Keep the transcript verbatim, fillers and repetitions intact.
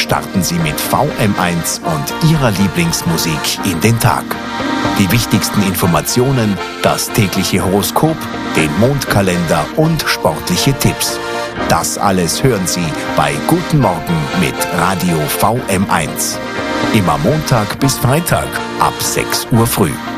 starten Sie mit V M eins und Ihrer Lieblingsmusik in den Tag. Die wichtigsten Informationen, das tägliche Horoskop, den Mondkalender und sportliche Tipps. Das alles hören Sie bei Guten Morgen mit Radio V M eins. Immer Montag bis Freitag ab sechs Uhr früh.